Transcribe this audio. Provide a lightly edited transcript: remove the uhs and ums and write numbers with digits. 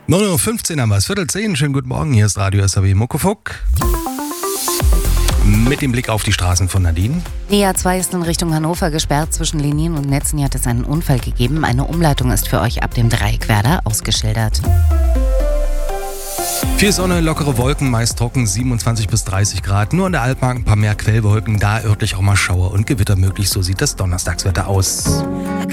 9.15 Uhr haben wir es, 9:45. Schönen guten Morgen, hier ist Radio SAW Muckefuck. Mit dem Blick auf die Straßen von Nadine. Die A2 ist in Richtung Hannover gesperrt. Zwischen Lenien und Netzen hat es einen Unfall gegeben. Eine Umleitung ist für euch ab dem Dreieckwerder ausgeschildert. Viel Sonne, lockere Wolken, meist trocken, 27 bis 30 Grad. Nur an der Altmark ein paar mehr Quellwolken, da örtlich auch mal Schauer und Gewitter möglich. So sieht das Donnerstagswetter aus.